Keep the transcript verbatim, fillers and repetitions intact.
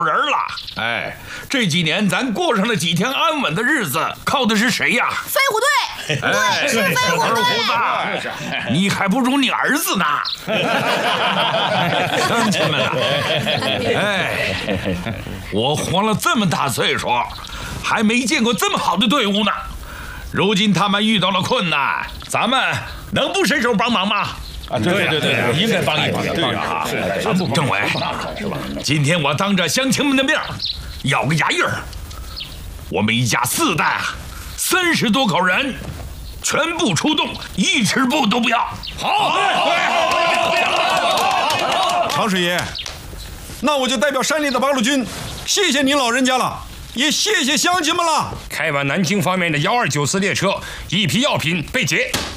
人了。哎，这几年咱过上了几天安稳的日子，靠的是谁呀？ 飞虎队，对，是飞虎队。 你还不如你儿子呢。乡亲们啊，哎，我活了这么大岁数，还没见过这么好的队伍呢。如今他们遇到了困难，咱们能不伸手帮忙吗？ 啊，对对对，应该帮一帮， 对啊。政委，今天我当着乡亲们的面，咬个牙印儿，我们一家四代啊，三十多口人，全部出动，一尺布都不要。 好， 常水爷，那我就代表山里的八路军，谢谢您老人家了，也谢谢乡亲们了。 开往南京方面的幺二九次列车，一批药品被劫。